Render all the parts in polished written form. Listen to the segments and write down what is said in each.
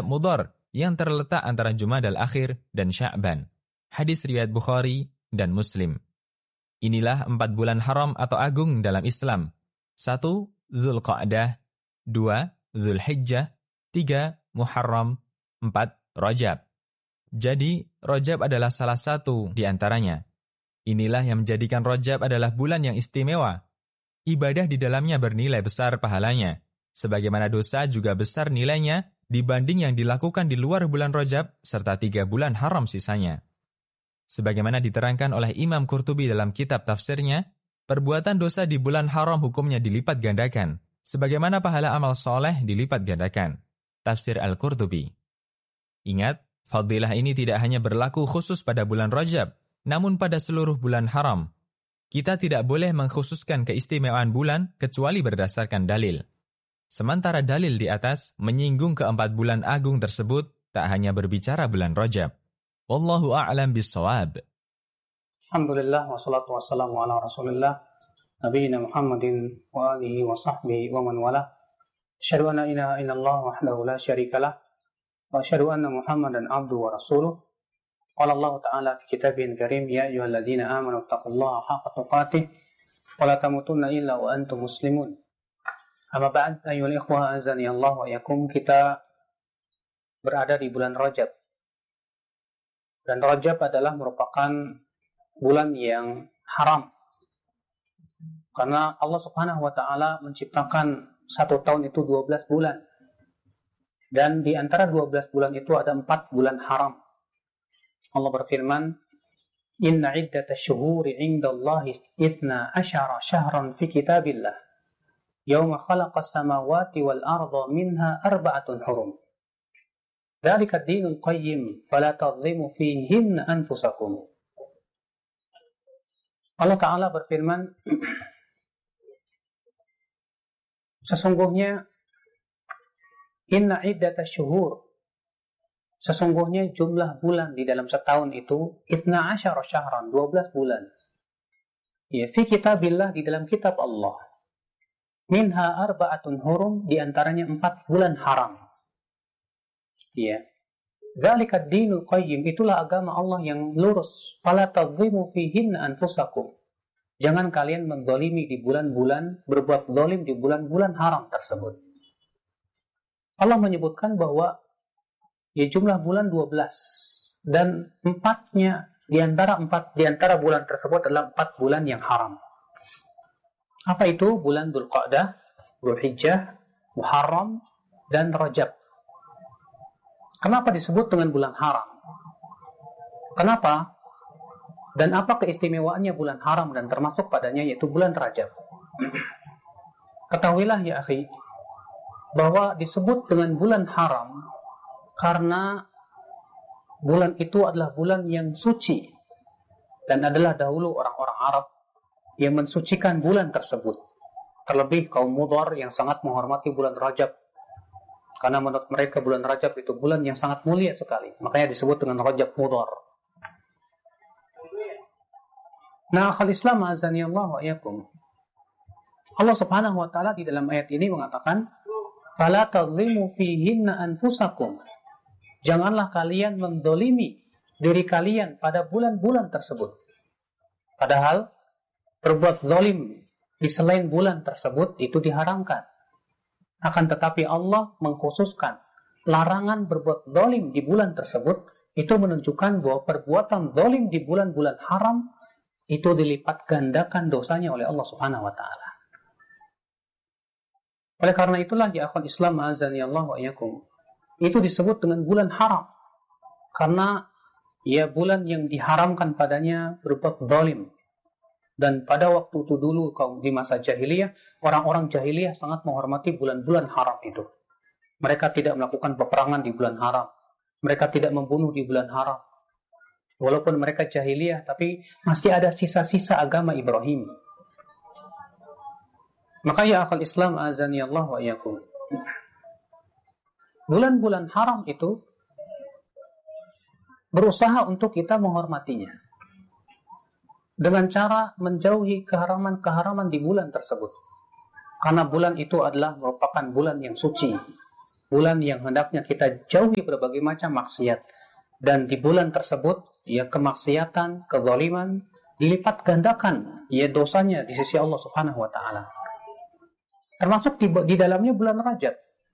Mudhar yang terletak antara Jumadal Akhir dan Sya'ban. Hadis riwayat Bukhari dan Muslim. Inilah 4 bulan haram atau agung dalam Islam. 1. Dzulqa'dah, 2. Dzulhijjah, 3. Muharram, 4. Rajab. Jadi, Rajab adalah salah satu di antaranya. Inilah yang menjadikan Rajab adalah bulan yang istimewa. Ibadah di dalamnya bernilai besar pahalanya, sebagaimana dosa juga besar nilainya dibanding yang dilakukan di luar bulan Rajab serta 3 bulan haram sisanya. Sebagaimana diterangkan oleh Imam Qurtubi dalam kitab tafsirnya, perbuatan dosa di bulan haram hukumnya dilipat gandakan, sebagaimana pahala amal soleh dilipat gandakan. Tafsir Al-Qurtubi. Ingat, fadilah ini tidak hanya berlaku khusus pada bulan Rajab, namun pada seluruh bulan haram. Kita tidak boleh mengkhususkan keistimewaan bulan kecuali berdasarkan dalil. Sementara dalil di atas menyinggung ke-4 bulan agung tersebut, tak hanya berbicara bulan Rajab. Wallahu a'lam bis-shawab. Alhamdulillah wassalatu wassalamu ala Rasulillah nabiyina Muhammadin wa alihi wa sahbihi wa man wala. Asyhadu an la ilaha illallah wahdahu la syarikalah wa asyhadu anna Muhammadan abduhu wa rasuluh. Qala Allah Ta'ala fi kitabihil karim ya ayyuhalladzina amanu taqullaha haqqa tuqatih wa la tamutunna illa wa antum muslimun. Amma ba'd ayyuhal ikhwah azani Allah wa iyyakum, kita berada di bulan Rajab. Dan Rajab adalah merupakan bulan yang haram. Karena Allah Subhanahu wa taala menciptakan 1 tahun itu 12 bulan. Dan di antara 12 bulan itu ada 4 bulan haram. Allah berfirman, "Inna iddatasy syuhuri 'indallahi 12 syahran fi kitabillah. Yauma khalaqas samawati wal arda minha 4 hurum. Dzalika ad-dinul qayyim, fala tadhlimu fihinna anfusakum." Allah Ta'ala berfirman, sesungguhnya inna iddatasy syuhur, sesungguhnya jumlah bulan di dalam setahun itu 12 syahran, 12 bulan. Ya, fi kitabillah, di dalam kitab Allah. Minha 4 hurum, di antaranya 4 bulan haram. Ya. Dzalika ad-dinul qayyim, itulah agama Allah yang lurus. Fala tadhimu fihinna anfusakum. Jangan kalian menzalimi di bulan-bulan, berbuat zalim di bulan-bulan haram tersebut. Allah menyebutkan bahwa ya jumlah bulan 12 dan 4-nya di antara bulan tersebut adalah 4 bulan yang haram. Apa itu? Bulan Dzulqa'dah, Dzulhijjah, Muharram, dan Rajab. Kenapa disebut dengan bulan haram? Kenapa? Dan apa keistimewaannya bulan haram dan termasuk padanya yaitu bulan Rajab? Ketahuilah ya akhi, bahwa disebut dengan bulan haram karena bulan itu adalah bulan yang suci dan adalah dahulu orang-orang Arab yang mensucikan bulan tersebut. Terlebih kaum Mudhar yang sangat menghormati bulan Rajab. Karena menurut mereka bulan Rajab itu bulan yang sangat mulia sekali. Makanya disebut dengan Rajab Mudhar. Nah, akhal Islam azani Allah wa iyyakum. Allah Subhanahu wa taala di dalam ayat ini mengatakan, "Fala tadhlimu fihinna anfusakum." Janganlah kalian mendolimi diri kalian pada bulan-bulan tersebut. Padahal berbuat zalim di selain bulan tersebut itu diharamkan. Akan tetapi Allah mengkhususkan larangan berbuat zalim di bulan tersebut. Itu menunjukkan bahwa perbuatan zalim di bulan-bulan haram itu dilipat gandakan dosanya oleh Allah Subhanahu wa taala. Oleh karena itulah ya akhwan Islam azani Allah wa iyyakum, itu disebut dengan bulan haram karena ya bulan yang diharamkan padanya berbuat zalim. Dan pada waktu itu dulu kaum di masa jahiliyah, orang-orang jahiliyah sangat menghormati bulan-bulan haram itu. Mereka tidak melakukan peperangan di bulan haram. Mereka tidak membunuh di bulan haram. Walaupun mereka jahiliyah, tapi masih ada sisa-sisa agama Ibrahim. Maka ya akhal Islam azani Allah wa iyyakum, bulan-bulan haram itu berusaha untuk kita menghormatinya dengan cara menjauhi keharaman-keharaman di bulan tersebut. Karena bulan itu adalah merupakan bulan yang suci. bulan yang hendaknya kita jauhi berbagai macam maksiat. Dan di bulan tersebut, ya kemaksiatan, kezaliman dilipat gandakan, ya dosanya di sisi Allah Subhanahu wa taala. Termasuk di dalamnya bulan Rajab.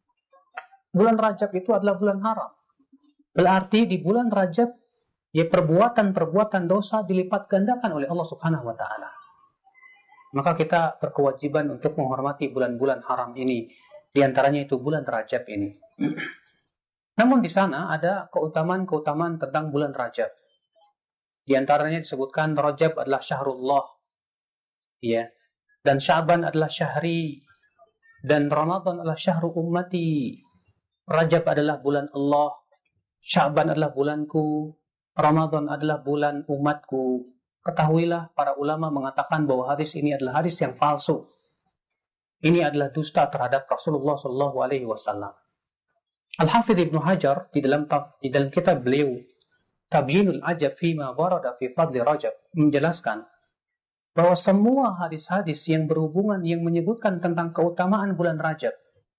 Bulan Rajab itu adalah bulan haram. Berarti di bulan Rajab, ya perbuatan-perbuatan dosa dilipat gandakan oleh Allah Subhanahu wa taala. Maka kita berkewajiban untuk menghormati bulan-bulan haram ini. Di antaranya itu bulan Rajab ini. Namun di sana ada keutamaan-keutamaan tentang bulan Rajab. Di antaranya disebutkan Rajab adalah syahrullah, ya, dan Sya'ban adalah syahri, dan Ramadan adalah syahru ummati. Rajab adalah bulan Allah, Sya'ban adalah bulanku, Ramadan adalah bulan umatku. Ketahuilah, para ulama mengatakan bahwa hadis ini adalah hadis yang palsu. Ini adalah dusta terhadap Rasulullah SAW. Al-Hafidh Ibnu Hajar di dalam kitab beliau Tabyinul Ajab Fima Warada Fi Fadli Rajab menjelaskan bahwa semua hadis-hadis yang berhubungan yang menyebutkan tentang keutamaan bulan Rajab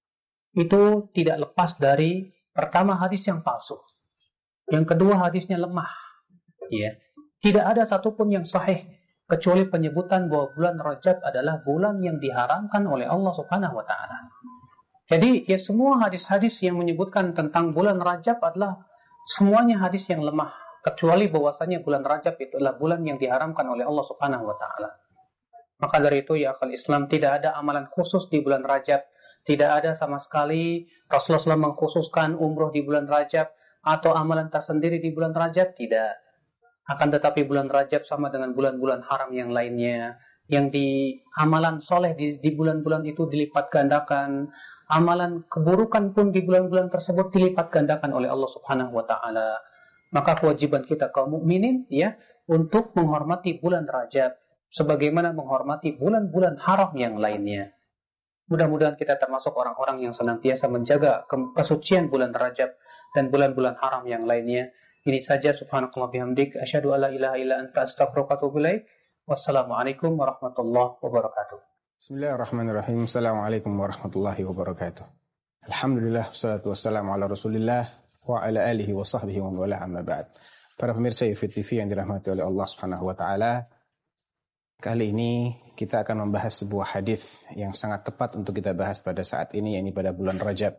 itu tidak lepas dari pertama hadis yang palsu, yang kedua hadisnya lemah, ya. Tidak ada satupun yang sahih kecuali penyebutan bahwa bulan Rajab adalah bulan yang diharamkan oleh Allah Subhanahu wa taala. Jadi ya semua hadis-hadis yang menyebutkan tentang bulan Rajab adalah semuanya hadis yang lemah, kecuali bahwasanya bulan Rajab itu adalah bulan yang diharamkan oleh Allah Subhanahu wa taala. Maka dari itu ya akal Islam, tidak ada amalan khusus di bulan Rajab, tidak ada sama sekali Rasulullah SAW mengkhususkan umroh di bulan Rajab atau amalan tersendiri di bulan Rajab, tidak. Akan tetapi bulan Rajab sama dengan bulan-bulan haram yang lainnya, yang di amalan soleh di bulan-bulan itu dilipat gandakan. Amalan keburukan pun di bulan-bulan tersebut dilipat gandakan oleh Allah Subhanahu wa taala. Maka kewajiban kita kaum mukminin ya untuk menghormati bulan Rajab sebagaimana menghormati bulan-bulan haram yang lainnya. Mudah-mudahan kita termasuk orang-orang yang senantiasa menjaga kesucian bulan Rajab dan bulan-bulan haram yang lainnya. Ini saja, subhanakallah bihamdik, asyhadu alla ilaha illa anta astaghfiruka wa atubu ilaik. Wassalamualaikum warahmatullahi wabarakatuh. Bismillahirrahmanirrahim. Assalamualaikum warahmatullahi wabarakatuh. Alhamdulillah, wassalatu wassalamu ala rasulillah wa ala alihi wa sahbihi wa wala amma ba'd. Para pemirsa UFIT TV yang dirahmati oleh Allah Subhanahu wa taala, kali ini kita akan membahas sebuah hadis yang sangat tepat untuk kita bahas pada saat ini, yakni pada bulan Rajab.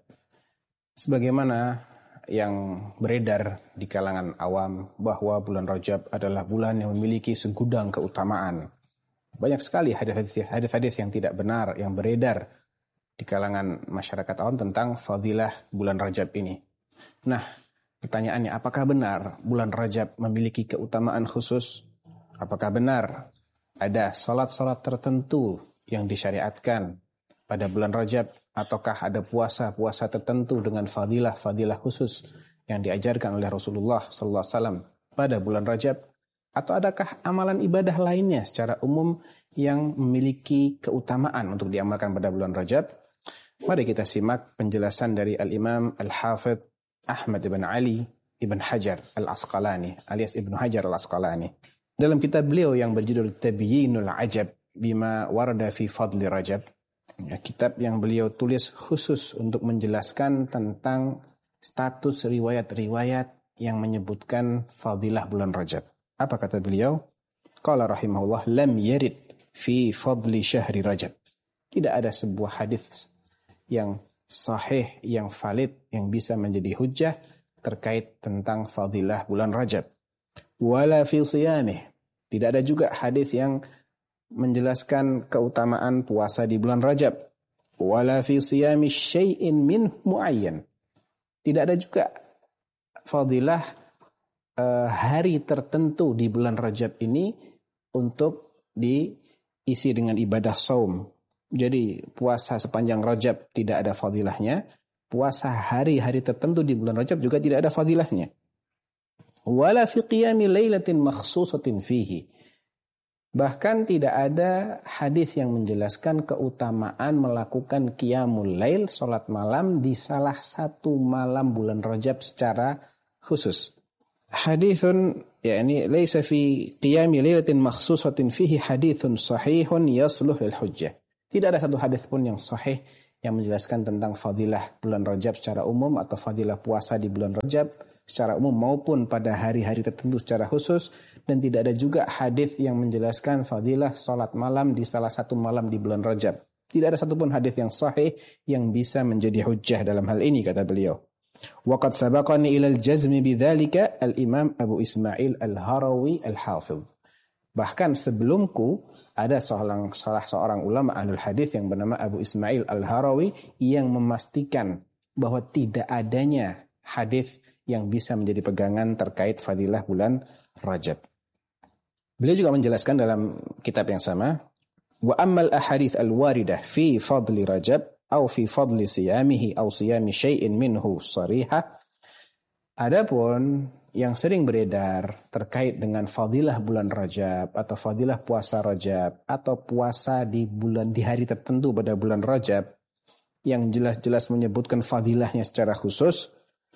Sebagaimana yang beredar di kalangan awam bahwa bulan Rajab adalah bulan yang memiliki segudang keutamaan. Banyak sekali hadis-hadis yang tidak benar yang beredar di kalangan masyarakat awam tentang fadilah bulan Rajab ini. Nah, pertanyaannya, apakah benar bulan Rajab memiliki keutamaan khusus? Apakah benar ada salat-salat tertentu yang disyariatkan pada bulan Rajab, ataukah ada puasa-puasa tertentu dengan fadilah-fadilah khusus yang diajarkan oleh Rasulullah SAW pada bulan Rajab, atau adakah amalan ibadah lainnya secara umum yang memiliki keutamaan untuk diamalkan pada bulan Rajab? Mari kita simak penjelasan dari Al-Imam Al-Hafidh Ahmad ibn Ali ibn Hajar Al-Asqalani alias Ibn Hajar Al-Asqalani. Dalam kitab beliau yang berjudul Tabyinul Ajab Bima Warada Fi Fadli Rajab, ya, kitab yang beliau tulis khusus untuk menjelaskan tentang status riwayat-riwayat yang menyebutkan fadilah bulan Rajab. Apa kata beliau? Qala rahimahullah, lam yarid fi fadli syahri Rajab. Tidak ada sebuah hadis yang sahih, yang valid, yang bisa menjadi hujjah terkait tentang fadilah bulan Rajab. Wala fi siyamih. Tidak ada juga hadis yang menjelaskan keutamaan puasa di bulan Rajab. Wala fi siyami syai'in min muayyan. Tidak ada juga fadilah hari tertentu di bulan Rajab ini untuk diisi dengan ibadah saum. Jadi puasa sepanjang Rajab tidak ada fadilahnya. Puasa hari-hari tertentu di bulan Rajab juga tidak ada fadilahnya. Wala fi qiyami lailatin makhsusatin fihi. Bahkan tidak ada hadis yang menjelaskan keutamaan melakukan qiyamul lail, salat malam di salah satu malam bulan Rajab secara khusus. Hadithun yakni laysa fi qiyami lailatin makhsusatin fihi hadithun sahihun yasluh lil hujjah. Tidak ada satu hadis pun yang sahih yang menjelaskan tentang fadilah bulan Rajab secara umum atau fadilah puasa di bulan Rajab secara umum maupun pada hari-hari tertentu secara khusus, dan tidak ada juga hadis yang menjelaskan fadilah salat malam di salah satu malam di bulan Rajab. Tidak ada satupun hadis yang sahih yang bisa menjadi hujjah dalam hal ini, kata beliau. Waqad sabaqani ila al-jazmi bidzalika al-Imam Abu Ismail Al-Harawi Al-Hafidh. Bahkan sebelumku ada salah seorang ulama ahlul hadis yang bernama Abu Ismail Al-Harawi yang memastikan bahwa tidak adanya hadis yang bisa menjadi pegangan terkait fadilah bulan Rajab. Beliau juga menjelaskan dalam kitab yang sama, wa ammal ahadits al-waridah fi fadli Rajab atau fi fadli siyamihi atau siyami syai'in minhu sarihah. Adapun yang sering beredar terkait dengan fadilah bulan Rajab atau fadilah puasa Rajab atau puasa di hari tertentu pada bulan Rajab yang jelas-jelas menyebutkan fadilahnya secara khusus,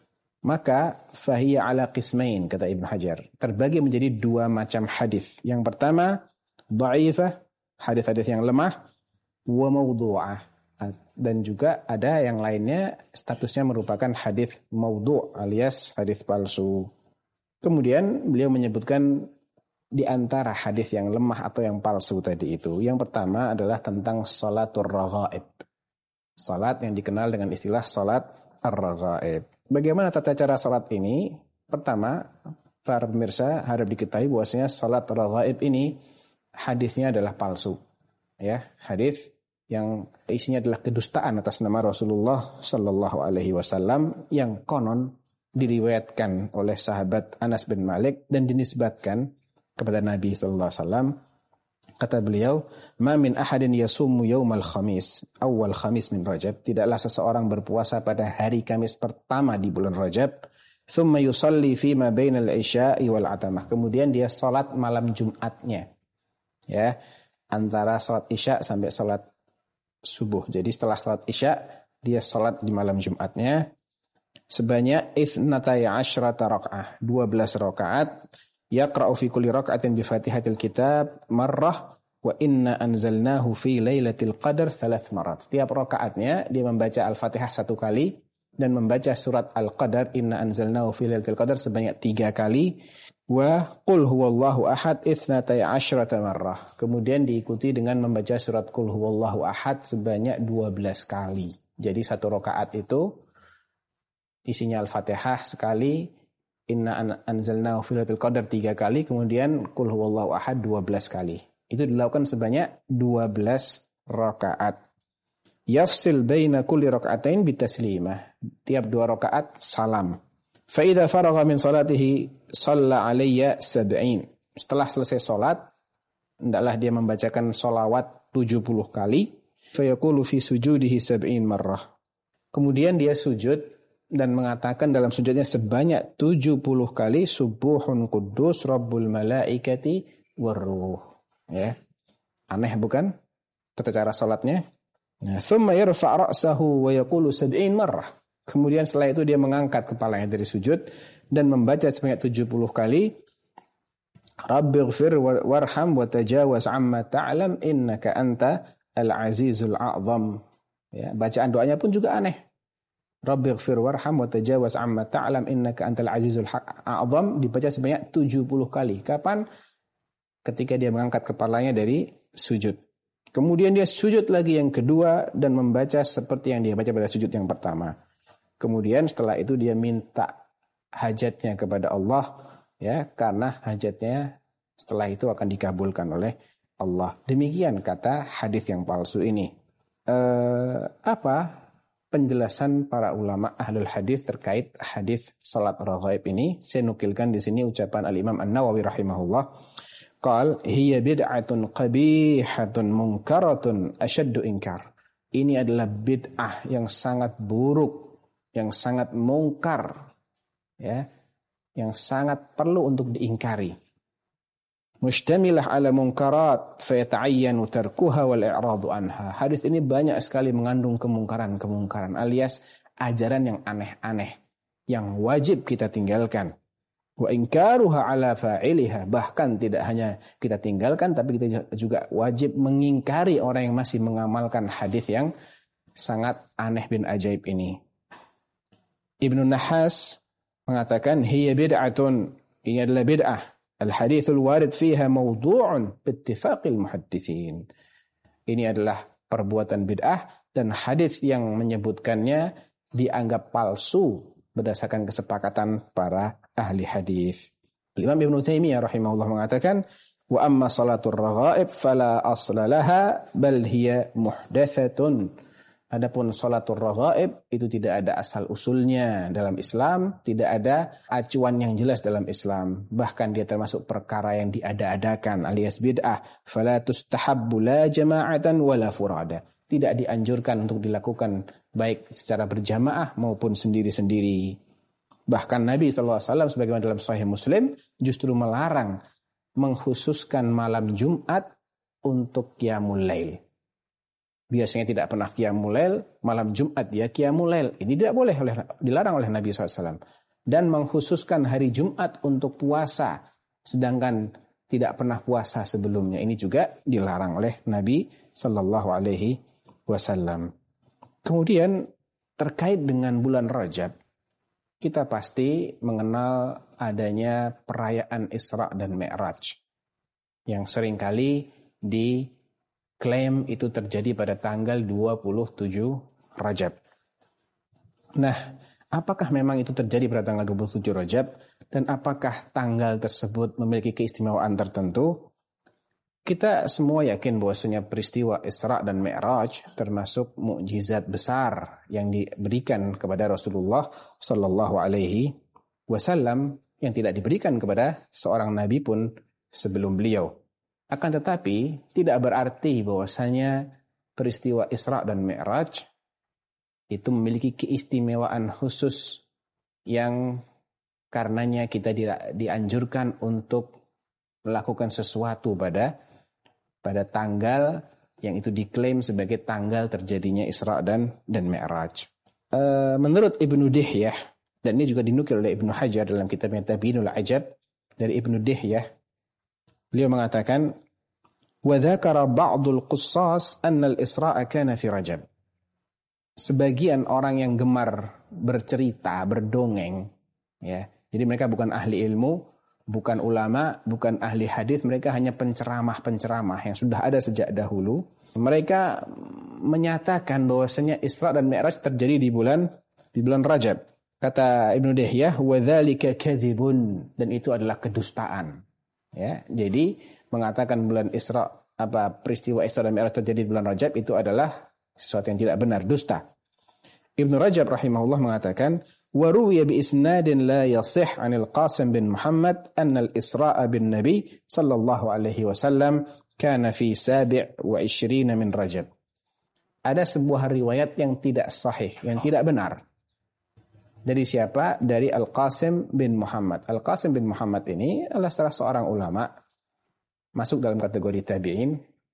maka fahiya ala qismain, kata Ibnu Hajar, terbagi menjadi dua macam hadis. Yang pertama, dhaifah, hadis-hadis yang lemah, wa mawdu'ah, dan juga ada yang lainnya statusnya merupakan hadis maudhu' alias hadis palsu. Kemudian beliau menyebutkan di antara hadis yang lemah atau yang palsu tadi itu, yang pertama adalah tentang salatur raghaib. Salat yang dikenal dengan istilah salat ar-raghaib. Bagaimana tata cara salat ini? Pertama, para pemirsa harap diketahui bahwasanya salat raghaib ini hadisnya adalah palsu. Ya, hadis yang isinya adalah kedustaan atas nama Rasulullah sallallahu alaihi wasallam yang konon diriwayatkan oleh sahabat Anas bin Malik dan dinisbatkan kepada Nabi sallallahu alaihi wasallam. Kata beliau, "Ma min ahadin yasumu yaumal khamis, awal khamis min Rajab." Tidaklah seseorang berpuasa pada hari Kamis pertama di bulan Rajab, thumma yusalli fi ma bainal isya'i wal atamah. Kemudian dia salat malam Jumatnya. Ya, antara salat Isya sampai salat subuh. Jadi setelah salat Isya, dia salat di malam Jumatnya sebanyak 12 rakaat, 12 rakaat. Yaqra'u fi kulli raka'atin bi Fatihatil Kitab marrah wa inna anzalnahu fi lailatul qadar 3 marat. Setiap rakaatnya dia membaca Al-Fatihah 1 kali dan membaca surat Al-Qadar inna anzalnahu fi lailatul qadar sebanyak 3 kali wa qul huwallahu ahad 12 marrah. Kemudian diikuti dengan membaca surat qul huwallahu ahad sebanyak 12 kali. Jadi satu rakaat itu isinya Al-Fatihah sekali, inna anzalnahu fi lailatul qadar 3 kali, kemudian qul huwallahu ahad 12 kali. Itu dilakukan sebanyak 12 rakaat. Yafsil baina kulli raka'atain bitaslimah. Tiap 2 rakaat salam. Fa idza faragha min salatihi shalla alayya 70. Setelah selesai salat, hendaklah dia membacakan shalawat 70 kali. Fa yaqulu fi sujudihi 70 marrah. Kemudian dia sujud dan mengatakan dalam sujudnya sebanyak 70 kali subuhun quddus rabbul malaikati warruh. Ya. Aneh bukan? Tata cara salatnya. Nah, thumma yarfa' ra'sahu wa yaqulu 70 marrah. Kemudian setelah itu dia mengangkat kepalanya dari sujud dan membaca sebanyak 70 kali Rabbighfir warham wa tajawaz amma ta'lam innaka anta al-azizul a'zam. Ya, bacaan doanya pun juga aneh. Rabbighfir warham wa tajawaz amma ta'lam innaka antal azizul a'zam dibaca sebanyak 70 kali. Kapan? Ketika dia mengangkat kepalanya dari sujud. Kemudian dia sujud lagi yang kedua dan membaca seperti yang dia baca pada sujud yang pertama. Kemudian setelah itu dia minta hajatnya kepada Allah, ya, karena hajatnya setelah itu akan dikabulkan oleh Allah. Demikian kata hadis yang palsu ini. Apa penjelasan para ulama ahlul hadis terkait hadis salat raghaib ini? Saya nukilkan di sini ucapan Al-Imam An-Nawawi rahimahullah. Qal hiya bid'atun qabihatun munkaratun asyaddu inkar. Ini adalah bid'ah yang sangat buruk, yang sangat mungkar, ya, yang sangat perlu untuk diingkari. Mustamilah ala munkarat fayata'ayyanu tarkuha wal i'radu anha. Hadis ini banyak sekali mengandung kemungkaran-kemungkaran alias ajaran yang aneh-aneh yang wajib kita tinggalkan. Wa inkaruha ala fa'iliha, bahkan tidak hanya kita tinggalkan tapi kita juga wajib mengingkari orang yang masih mengamalkan hadis yang sangat aneh bin ajaib ini. Ibnu Nahas mengatakan hiya bid'atun, ini adalah bid'ah. Al-hadithul warid fiha mawdu'un bittifaqil muhaddithin. Ini adalah perbuatan bid'ah dan hadis yang menyebutkannya dianggap palsu berdasarkan kesepakatan para ahli hadis. Imam Ibnu Taimiyah rahimahullah mengatakan, wa amma salatul raghaib fala asla laha bal hiya muhdatsatun. Adapun salatul raghaib itu tidak ada asal usulnya dalam Islam, tidak ada acuan yang jelas dalam Islam. Bahkan dia termasuk perkara yang diada-adakan alias bid'ah. Fala tustahabbu la jama'atan wala furada. Tidak dianjurkan untuk dilakukan baik secara berjamaah maupun sendiri-sendiri. Bahkan Nabi SAW sebagaimana dalam Sahih Muslim justru melarang mengkhususkan malam Jumat untuk qiyamul lail. Biasanya tidak pernah qiyamul lail, malam Jumat dia qiyamul lail. Ini tidak boleh, dilarang oleh Nabi SAW. Dan mengkhususkan hari Jumat untuk puasa, sedangkan tidak pernah puasa sebelumnya. Ini juga dilarang oleh Nabi SAW. Kemudian terkait dengan bulan Rajab, kita pasti mengenal adanya perayaan Isra dan Mi'raj yang seringkali diklaim itu terjadi pada tanggal 27 Rajab. Nah, apakah memang itu terjadi pada tanggal 27 Rajab dan apakah tanggal tersebut memiliki keistimewaan tertentu? Kita semua yakin bahwasanya peristiwa Isra dan Mi'raj termasuk mukjizat besar yang diberikan kepada Rasulullah sallallahu alaihi wasallam yang tidak diberikan kepada seorang nabi pun sebelum beliau. Akan tetapi tidak berarti bahwasanya peristiwa Isra dan Mi'raj itu memiliki keistimewaan khusus yang karenanya kita dianjurkan untuk melakukan sesuatu pada tanggal yang itu diklaim sebagai tanggal terjadinya Isra dan Mi'raj. Menurut Ibnu Dihyah, dan ini juga dinukil oleh Ibnu Hajar dalam kitabnya Tabiinul Ajab dari Ibnu Dihyah, beliau mengatakan, wa dzakara ba'dul qussas anna al-Isra' kana fi Rajab. Sebagian orang yang gemar bercerita, berdongeng, ya. Jadi mereka bukan ahli ilmu, bukan ulama, bukan ahli hadis, mereka hanya penceramah-penceramah yang sudah ada sejak dahulu. Mereka menyatakan bahwasanya Isra dan Mi'raj terjadi di bulan Rajab. Kata Ibnu Dihyah, wa dzalika kadzibun, dan itu adalah kedustaan. Ya, jadi mengatakan peristiwa Isra dan Mi'raj terjadi di bulan Rajab itu adalah sesuatu yang tidak benar, dusta. Ibnu Rajab rahimahullah mengatakan, وروي بإسناد لا يصح عن القاسم بن محمد أن الإسراء بالنبي صلى الله عليه وسلم كان في 27 من رجب. Ada sebuah riwayat yang tidak sahih, yang tidak benar. Dari siapa? Dari Al-Qasim bin Muhammad. Al-Qasim bin Muhammad ini adalah salah seorang ulama, masuk dalam kategori tabi'in.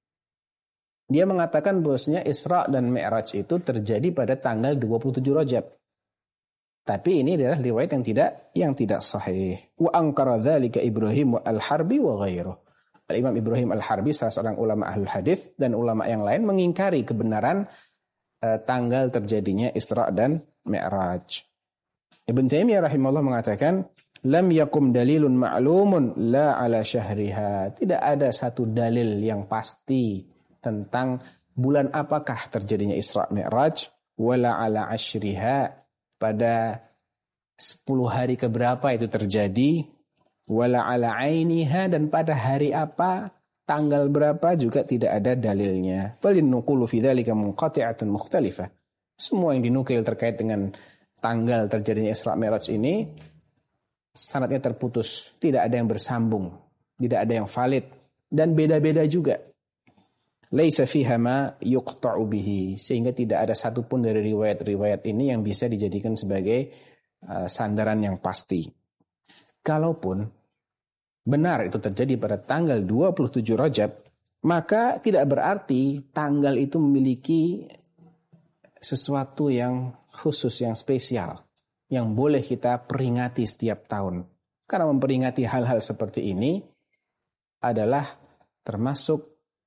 Dia mengatakan bahwasanya Isra dan Mi'raj itu terjadi pada tanggal 27 Rajab. Tapi ini adalah riwayat yang tidak sahih. Wa ankara dzalika Ibrahim al-Harbi wa ghairuh. Al-Imam Ibrahim al-Harbi salah seorang ulama ahlul hadis dan ulama yang lain mengingkari kebenaran tanggal terjadinya Isra dan Mi'raj. Ibn Taimiyah rahimahullah mengatakan, lam yakum dalilun ma'lumun la ala syahriha. Tidak ada satu dalil yang pasti tentang bulan apakah terjadinya Isra Mi'raj wala ala ashriha, pada 10 hari keberapa itu terjadi, wala ala ainiha, dan pada hari apa, tanggal berapa juga tidak ada dalilnya. Falin nuqulu fi dzalika munqati'atun mukhtalifah. Semua yang dinukil terkait dengan tanggal terjadinya Isra Mi'raj ini sanadnya terputus, tidak ada yang bersambung, tidak ada yang valid, dan beda-beda juga. Laisa fiha ma yuqta'u bihi, sehingga tidak ada satupun dari riwayat-riwayat ini yang bisa dijadikan sebagai sandaran yang pasti. Kalaupun benar itu terjadi pada tanggal 27 Rajab, maka tidak berarti tanggal itu memiliki sesuatu yang khusus, yang spesial, yang boleh kita peringati setiap tahun. Karena memperingati hal-hal seperti ini adalah termasuk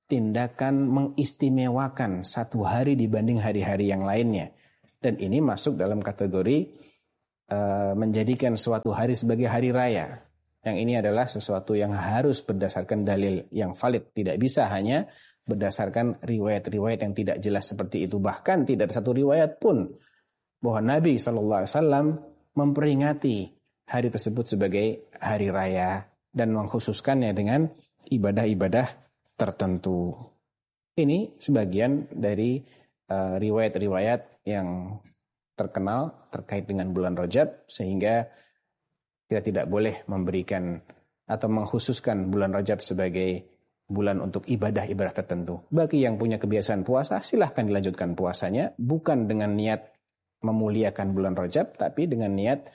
tindakan mengistimewakan satu hari dibanding hari-hari yang lainnya. Dan ini masuk dalam kategori menjadikan suatu hari sebagai hari raya. Yang ini adalah sesuatu yang harus berdasarkan dalil yang valid. Tidak bisa hanya berdasarkan riwayat-riwayat yang tidak jelas seperti itu. Bahkan tidak ada satu riwayat pun bahwa Nabi SAW memperingati hari tersebut sebagai hari raya dan mengkhususkannya dengan ibadah-ibadah tertentu. Ini sebagian dari riwayat-riwayat yang terkenal terkait dengan bulan Rajab, sehingga kita tidak boleh memberikan atau mengkhususkan bulan Rajab sebagai bulan untuk ibadah-ibadah tertentu. Bagi yang punya kebiasaan puasa, silahkan dilanjutkan puasanya, bukan dengan niat memuliakan bulan Rajab, tapi dengan niat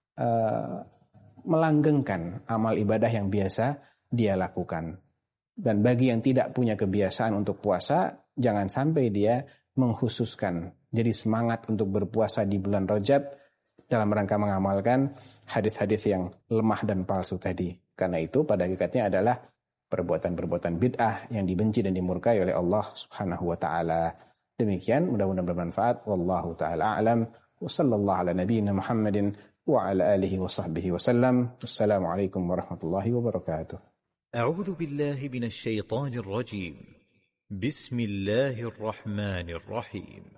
melanggengkan amal ibadah yang biasa dia lakukan. Dan bagi yang tidak punya kebiasaan untuk puasa, jangan sampai dia mengkhususkan. Jadi semangat untuk berpuasa di bulan Rajab dalam rangka mengamalkan hadis-hadis yang lemah dan palsu tadi. Karena itu pada hakikatnya adalah perbuatan-perbuatan bid'ah yang dibenci dan dimurkai oleh Allah Subhanahu wa taala. Demikian, mudah-mudahan bermanfaat. Wallahu taala a'lam. Wa sallallahu ala nabiyyina Muhammadin wa ala alihi wa sahbihi wa sallam. Wassalamualaikum warahmatullahi wabarakatuh. A'udzu billahi minasy syaithanir rajim. Bismillahirrahmanirrahim.